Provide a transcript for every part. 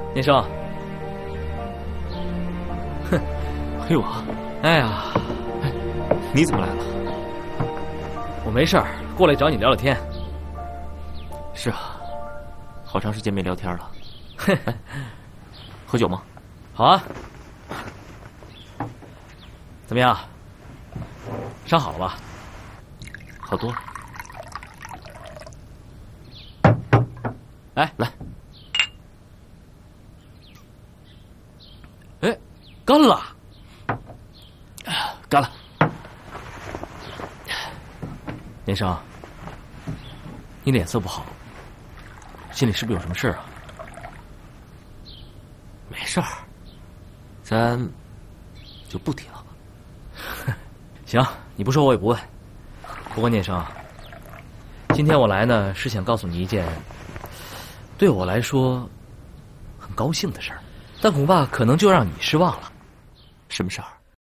聂生， 哼，哎呦， 哎呀， 你怎么来了？ 我没事儿，过来找你聊聊天。 是啊，好长时间没聊天了。喝酒吗？ 好啊。怎么样？伤好了吧？ 好多了。 来来。 哎，干了！ 干了。 连生，你脸色不好，心里是不是有什么事啊？ 没事儿，咱就不提了。 行，你不说我也不问。不过聂生，今天我来呢，是想告诉你一件对我来说很高兴的事儿，但恐怕可能就让你失望了。 什么事儿？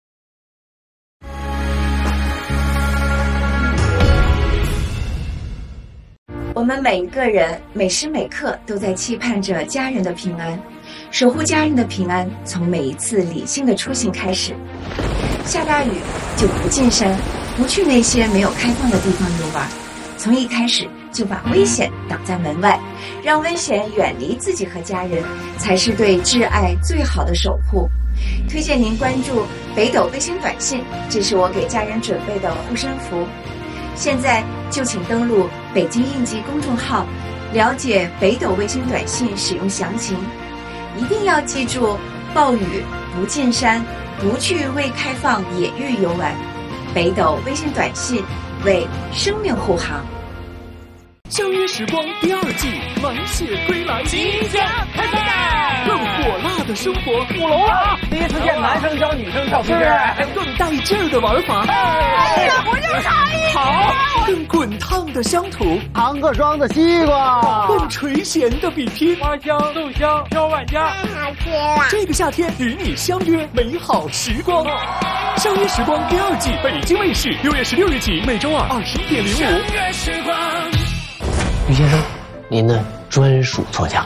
我们每一个人每时每刻都在期盼着家人的平安，守护家人的平安，从每一次理性的出行开始。下大雨就不进山，不去那些没有开放的地方游玩，从一开始就把危险挡在门外，让危险远离自己和家人，才是对挚爱最好的守护。推荐您关注北斗卫星短信，这是我给家人准备的护身符。现在就请登录北京应急公众号，了解北斗卫星短信使用详情。一定要记住，暴雨不进山，不去未开放野域游玩。北斗微信短信为生命护航。 相约时光第2季满血归来， 即将开赛， 更火辣的生活， 舞龙啊！第一次见男生教女生跳皮筋， 更带劲儿的玩法， 这不就是好，更滚烫的乡土， 糖各庄的西瓜， 更垂涎的比拼， 花香豆香挑万家， 太好吃了！ 这个夏天与你相约美好时光。相约时光第2季，北京卫视6月16日起，每周2 21:05。 相约时光。 于先生，您的专属座驾。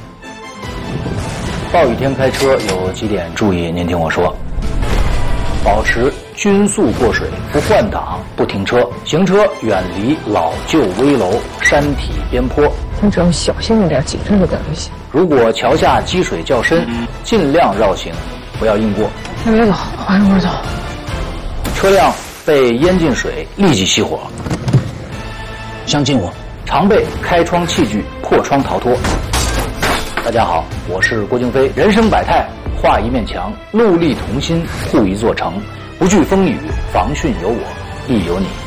暴雨天开车有几点注意，您听我说：保持均速过水，不换挡，不停车，行车远离老旧危楼、山体边坡。 你只要小心一点，谨慎一点就行。 如果桥下积水较深，尽量绕行，不要硬过。 先别走，缓一会儿走。 车辆被淹进水，立即熄火。相信我。常备开窗器具，破窗逃脱。大家好，我是郭京飞。人生百态，画一面墙，戮力同心，护一座城。不惧风雨，防汛有我，亦有你。